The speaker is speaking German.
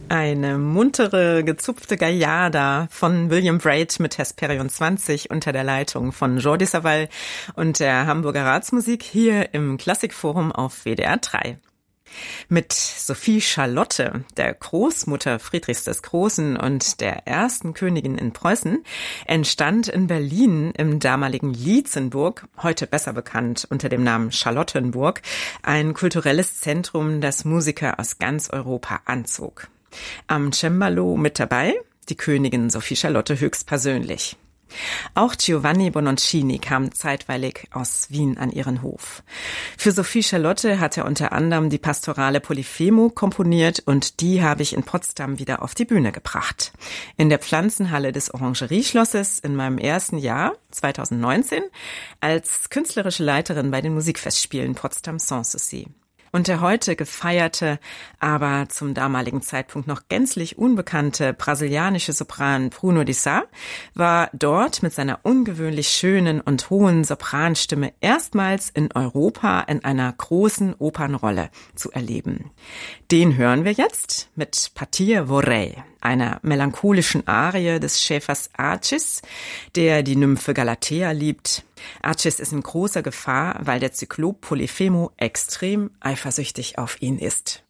Eine muntere, gezupfte Gallarda von William Braid mit Hesperion 20 unter der Leitung von Jordi Savall und der Hamburger Ratsmusik hier im Klassikforum auf WDR 3. Mit Sophie Charlotte, der Großmutter Friedrichs des Großen und der ersten Königin in Preußen, entstand in Berlin im damaligen Lietzenburg, heute besser bekannt unter dem Namen Charlottenburg, ein kulturelles Zentrum, das Musiker aus ganz Europa anzog. Am Cembalo mit dabei die Königin Sophie Charlotte höchstpersönlich. Auch Giovanni Bononcini kam zeitweilig aus Wien an ihren Hof. Für Sophie Charlotte hat er unter anderem die Pastorale Polyphemo komponiert und die habe ich in Potsdam wieder auf die Bühne gebracht. In der Pflanzenhalle des Orangerieschlosses in meinem ersten Jahr, 2019, als künstlerische Leiterin bei den Musikfestspielen Potsdam Sanssouci. Und der heute gefeierte, aber zum damaligen Zeitpunkt noch gänzlich unbekannte brasilianische Sopran Bruno de Sá war dort mit seiner ungewöhnlich schönen und hohen Sopranstimme erstmals in Europa in einer großen Opernrolle zu erleben. Den hören wir jetzt mit Partir Vorrei, einer melancholischen Arie des Schäfers Arcis, der die Nymphe Galatea liebt. Arcis ist in großer Gefahr, weil der Zyklop Polyphemo extrem eifersüchtig auf ihn ist.